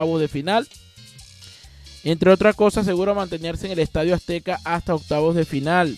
de final. Entre otras cosas, asegura mantenerse en el Estadio Azteca hasta octavos de final.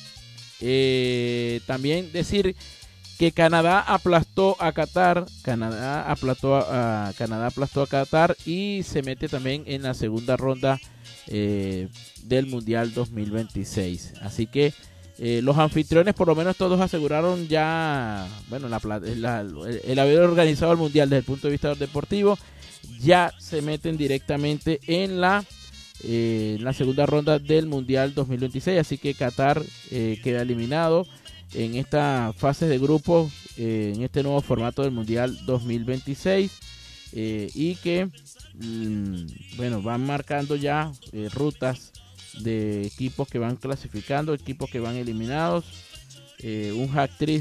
También decir que Canadá aplastó a Qatar. Canadá aplastó a Qatar y se mete también en la segunda ronda del Mundial 2026. Así que los anfitriones, por lo menos todos aseguraron ya, bueno, el haber organizado el Mundial desde el punto de vista deportivo, ya se meten directamente en la segunda ronda del Mundial 2026. Así que Qatar queda eliminado en esta fase de grupos, en este nuevo formato del Mundial 2026, y que bueno, van marcando ya rutas de equipos que van clasificando, equipos que van eliminados. Un hat-trick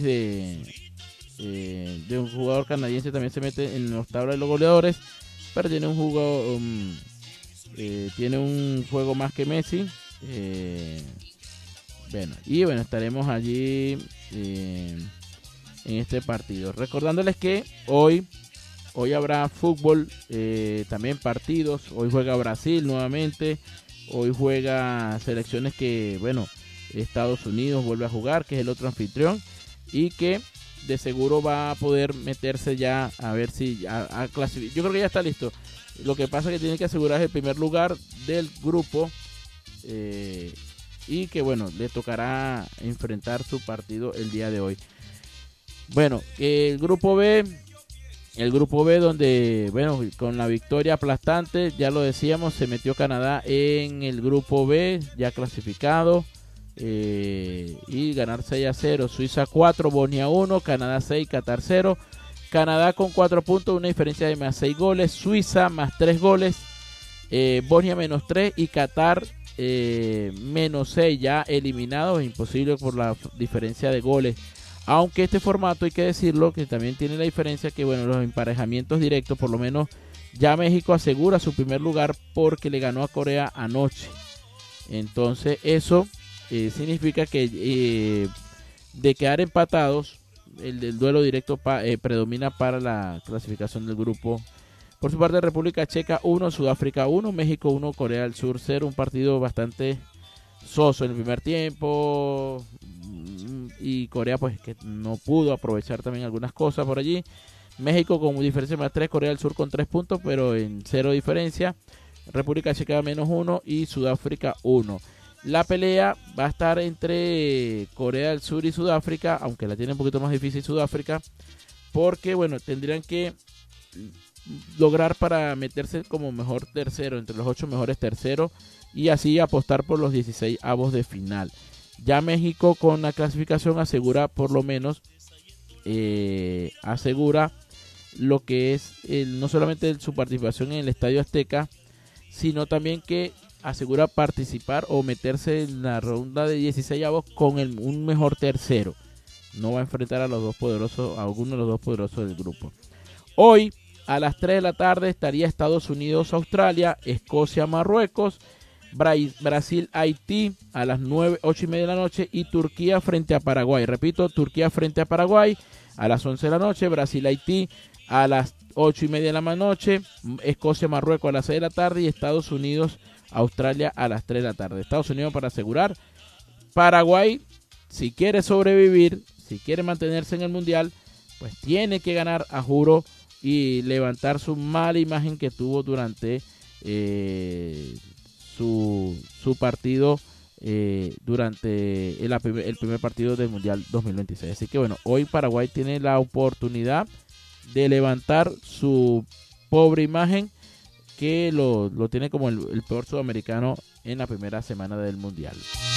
de un jugador canadiense también se mete en los tablas de los goleadores, pero tiene un juego más que Messi. Bueno, estaremos allí en este partido. Recordándoles que hoy habrá fútbol, también partidos. Hoy juega Brasil nuevamente. Hoy juega selecciones que, bueno, Estados Unidos vuelve a jugar, que es el otro anfitrión, y que de seguro va a poder meterse ya a ver si a clasificar. Yo creo que ya está listo. Lo que pasa es que tiene que asegurar el primer lugar del grupo, y que, bueno, le tocará enfrentar su partido el día de hoy. Bueno, el grupo B donde, bueno, con la victoria aplastante, ya lo decíamos, se metió Canadá en el grupo B, ya clasificado, y ganar 6-0, Suiza 4, Bosnia 1, Canadá 6, Qatar 0, Canadá con 4 puntos, una diferencia de más 6 goles, Suiza más 3 goles, Bosnia menos 3 y Qatar menos 6, ya eliminados, imposible por la diferencia de goles. Aunque este formato, hay que decirlo, que también tiene la diferencia que, bueno, los emparejamientos directos, por lo menos ya México asegura su primer lugar porque le ganó a Corea anoche. Entonces eso significa que de quedar empatados, el duelo directo predomina para la clasificación del grupo. Por su parte, República Checa 1, Sudáfrica 1, México 1, Corea del Sur 0. Un partido bastante soso en el primer tiempo, y Corea pues que no pudo aprovechar también algunas cosas por allí. México con diferencia más 3, Corea del Sur con 3 puntos, pero en 0 diferencia. República Checa menos 1 y Sudáfrica 1. La pelea va a estar entre Corea del Sur y Sudáfrica, aunque la tiene un poquito más difícil Sudáfrica, porque, bueno, tendrían que lograr para meterse como mejor tercero, entre los 8 mejores terceros, y así apostar por los 16 avos de final. Ya México con la clasificación asegura por lo menos asegura lo que es no solamente su participación en el Estadio Azteca, sino también que asegura participar o meterse en la ronda de 16 avos con un mejor tercero. No va a enfrentar a alguno de los dos poderosos del grupo. Hoy a las 3 de la tarde estaría Estados Unidos, Australia, Escocia, Marruecos, Brasil, Haití a las 8:30 de la noche y Turquía frente a Paraguay. Repito, Turquía frente a Paraguay a las 11 de la noche, Brasil, Haití a las 8:30 de la noche, Escocia, Marruecos a las 6 de la tarde y Estados Unidos, Australia a las 3 de la tarde. Estados Unidos para asegurar. Paraguay, si quiere sobrevivir, si quiere mantenerse en el Mundial, pues tiene que ganar a juro y levantar su mala imagen que tuvo durante su partido, durante el primer partido del Mundial 2026. Así que, bueno, hoy Paraguay tiene la oportunidad de levantar su pobre imagen, que lo tiene como el peor sudamericano en la primera semana del Mundial.